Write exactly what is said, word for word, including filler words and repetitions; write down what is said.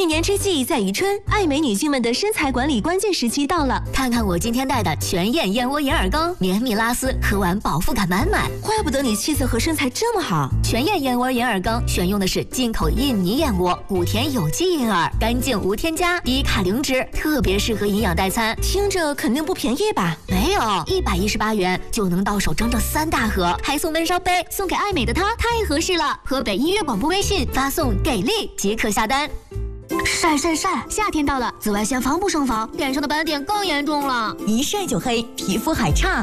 一年之计在于春，爱美女性们的身材管理关键时期到了。 看看我今天带的全燕燕窝银耳羹，绵密拉丝，喝完饱腹感满满。 怪不得你气色和身材这么好。 全燕燕窝银耳羹选用的是进口印尼燕窝，古田有机银耳，干净无添加，低卡零脂，特别适合营养代餐。 听着肯定不便宜吧？ 没有，一百一十八元就能到手整整三大盒，还送温烧杯，送给爱美的她太合适了。河北音乐广播微信发送给力即可下单。晒晒晒！夏天到了，紫外线防不胜防，脸上的斑点更严重了， 一晒就黑，皮肤还差。